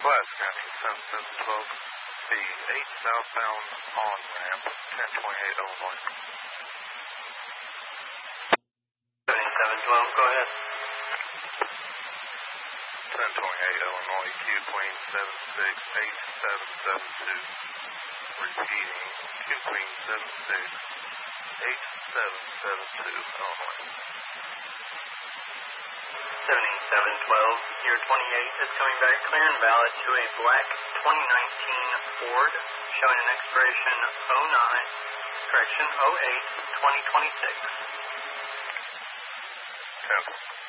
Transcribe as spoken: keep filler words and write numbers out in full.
Glass County, seven seven twelve, the eight southbound on-ramp, ten twenty-eight Illinois. seventy-seven twelve, go ahead. ten twenty-eight Illinois, Q Queen seven six eight seven seven two. Repeating, Q Queen seven six eight seven seven two, Illinois. seventy-seven twelve, year twenty-eight is coming back clear and valid to a black twenty nineteen Ford, showing an expiration oh nine, correction oh eight, twenty twenty-six. Cancel.